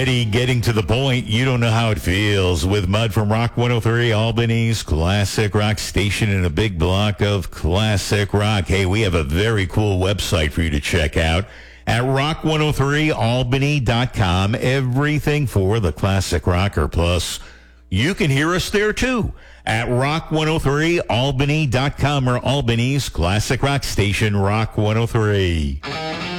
Getting to the point, you don't know how it feels with Mud from Rock 103, Albany's classic rock station in a big block of classic rock. Hey, we have a very cool website for you to check out at rock103albany.com. Everything for the classic rocker. Plus, you can hear us there too at rock103albany.com or Albany's classic rock station, Rock 103.